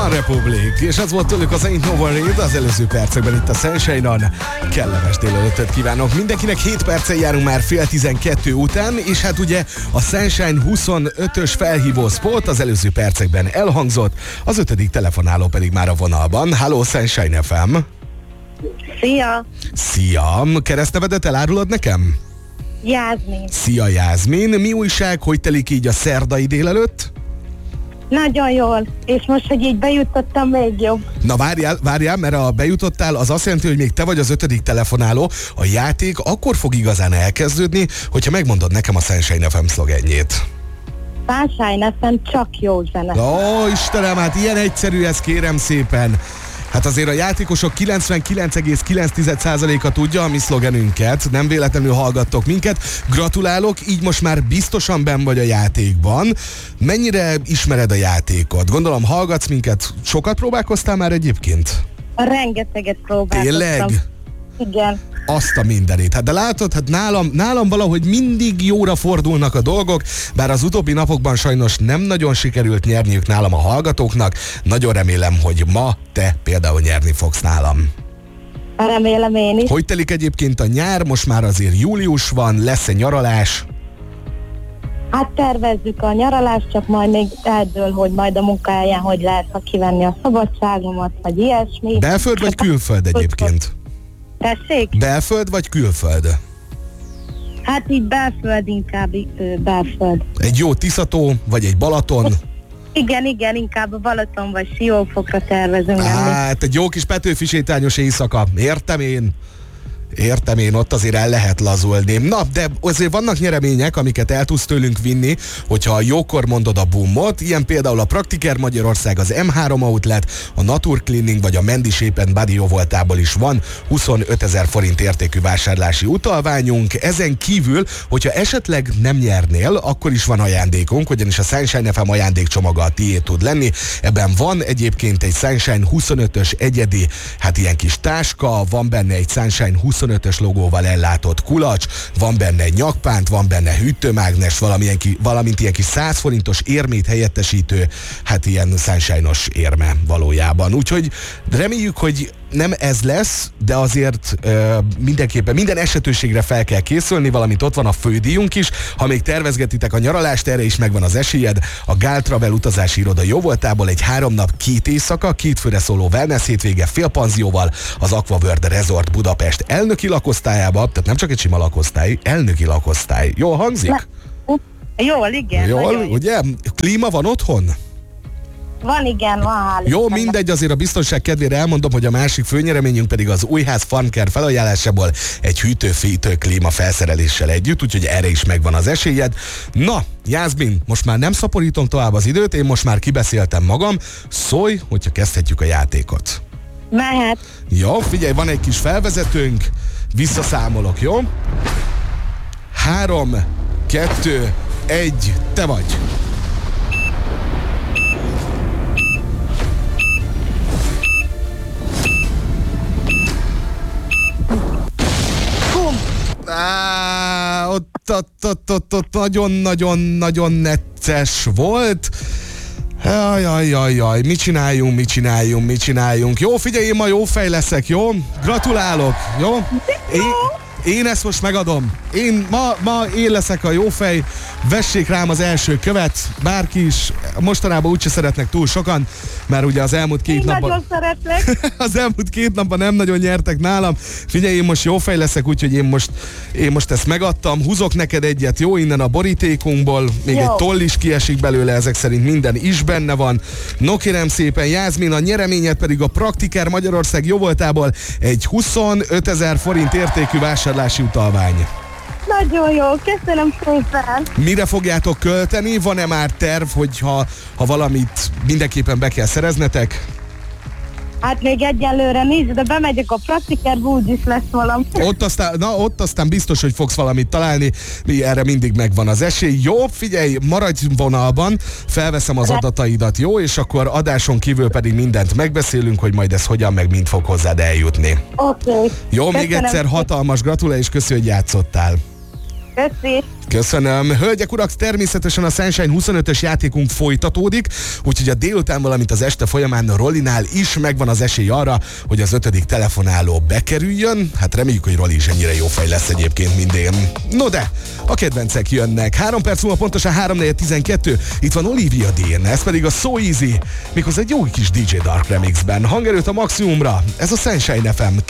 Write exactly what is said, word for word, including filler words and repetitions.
One Republic, és az volt tőlük az Ain't No Worried az előző percekben itt a Sunshine-on. Kellemes délelőttöt kívánok mindenkinek, hét perccel járunk már fél tizenkettő után, és hát ugye a Sunshine huszonötös felhívó spot az előző percekben elhangzott, az ötödik telefonáló pedig már a vonalban. Hello, Sunshine ef em! Szia! Szia! Keresztnevedet elárulod nekem? Jászmin. Szia, Jászmin! Mi újság, hogy telik így a szerdai délelőtt? Nagyon jól, és most, hogy így bejutottam, még jobb. Na várjál, várjál, mert a bejutottál, az azt jelenti, hogy még te vagy az ötödik telefonáló. A játék akkor fog igazán elkezdődni, hogyha megmondod nekem a Sunshine ef em szlogenjét. Sunshine ef em csak jó zene. Ó, Istenem, hát ilyen egyszerű ez, kérem szépen. Hát azért a játékosok kilencvenkilenc egész kilenc százaléka tudja a mi szlogenünket, nem véletlenül hallgattok minket. Gratulálok, így most már biztosan benn vagy a játékban. Mennyire ismered a játékot? Gondolom hallgatsz minket, sokat próbálkoztál már egyébként? Rengeteget próbálkoztam. Tényleg? Igen. Azt a mindenit. Hát de látod, hát nálam, nálam valahogy mindig jóra fordulnak a dolgok, bár az utóbbi napokban sajnos nem nagyon sikerült nyerniük nálam a hallgatóknak. Nagyon remélem, hogy ma te például nyerni fogsz nálam. Remélem én is. Hogy telik egyébként a nyár? Most már azért július van, lesz-e nyaralás? Hát tervezzük a nyaralást, csak majd még eldől, hogy majd a munkáján hogy lehet, ha kivenni a szabadságomat, vagy ilyesmi. Belföld vagy külföld egyébként? Tessék? Belföld vagy külföld? Hát így belföld, inkább ö, belföld. Egy jó Tiszató, vagy egy Balaton? Igen, igen, inkább a Balaton vagy Siófokra tervezünk menni. Hát egy jó kis Petőfi sétányos éjszaka, értem én. Értem én, ott azért el lehet lazulni. Na, de azért vannak nyeremények, amiket el tudsz tőlünk vinni, hogyha jókor mondod a boomot. Ilyen például a Praktiker Magyarország, az em három Outlet, a Natur Cleaning vagy a Mendy Shape and Body voltából is van huszonötezer forint értékű vásárlási utalványunk. Ezen kívül, hogyha esetleg nem nyernél, akkor is van ajándékunk, ugyanis a Sunshine ef em ajándékcsomaga a tiéd tud lenni. Ebben van egyébként egy Sunshine huszonötös egyedi, hát ilyen kis táska, van benne egy Sunshine huszonötös logóval ellátott kulacs, van benne nyakpánt, van benne hűtőmágnes, valamilyen ki, valamint ilyen kis száz forintos érmét helyettesítő, hát ilyen sunshine-os érme valójában. Úgyhogy reméljük, hogy nem ez lesz, de azért ö, mindenképpen minden esetőségre fel kell készülni, valamint ott van a fődíjunk is. Ha még tervezgetitek a nyaralást, erre is megvan az esélyed. A Gál Travel utazási iroda jóvoltából egy három nap, két éjszaka, két főre szóló wellness hétvége félpanzióval az Aquaworld Resort Budapest elnöki lakosztályába, tehát nem csak egy sima lakosztály, elnöki lakosztály. Jól hangzik? Na, jól, igen. Jól, ugye? Klíma van otthon? Van, igen, van, hál' Jó, Istennek. mindegy, azért a biztonság kedvére elmondom, hogy a másik főnyereményünk pedig az Újház Farmcare felajánlásából egy hűtő-fűtő klíma felszereléssel együtt, úgyhogy erre is megvan az esélyed. Na, Jászmin, most már nem szaporítom tovább az időt, én most már kibeszéltem magam, szólj, hogyha kezdhetjük a játékot. Mehet. Jó, figyelj, van egy kis felvezetőnk, visszaszámolok, jó? Három, kettő, egy, te vagy. Á, ott, ott, ott, ott, ott nagyon-nagyon-nagyon necces volt. Jaj, jaj, jaj, jaj, mit csináljunk, mit csináljunk, mit csináljunk. Jó, figyelj, én ma jó fej leszek, jó? Gratulálok, jó? Én, én ezt most megadom. Én ma, ma én leszek a jó fej. Vessék rám az első követ, bárki is. Mostanában úgyse szeretnek túl sokan, mert ugye az elmúlt két Én napban... nagyon szeretlek. az elmúlt két napban nem nagyon nyertek nálam. Figyelj, én most jó fej leszek, úgyhogy én most, én most ezt megadtam. Húzok neked egyet, jó, innen a borítékunkból. Még jó. Egy toll is kiesik belőle, ezek szerint minden is benne van. No kérem szépen, Jászmin, a nyereményed pedig a Praktiker Magyarország jóvoltából egy huszonötezer forint értékű vásárlási utalvány. Nagyon jó, köszönöm szépen. Mire fogjátok költeni? Van-e már terv, hogyha ha valamit mindenképpen be kell szereznetek? Hát még egyelőre nincs, de bemegyek a Praktikerbe, úgyis lesz valami. Ott aztán, na, ott aztán biztos, hogy fogsz valamit találni, mi erre mindig megvan az esély. Jó, figyelj, maradj vonalban, felveszem az adataidat, jó? És akkor adáson kívül pedig mindent megbeszélünk, hogy majd ez hogyan, meg mind fog hozzád eljutni. Oké. Okay. Jó, még egyszer hatalmas gratulál, és köszi, hogy játszottál. Köszi. Köszönöm. Hölgyek, urak, természetesen a Sunshine huszonötös játékunk folytatódik, úgyhogy a délután, valamint az este folyamán a Rollinál is megvan az esély arra, hogy az ötödik telefonáló bekerüljön. Hát reméljük, hogy Rolli is ennyire jó fej lesz egyébként, mint én. No de, a kedvencek jönnek. Három perc múlva pontosan három negyven tizenkettő. Itt van Olivia Dean, ez pedig a So Easy, méghozzá egy jó kis dé dzsé Dark remixben. Hangerőt a maximumra, ez a Sunshine ef em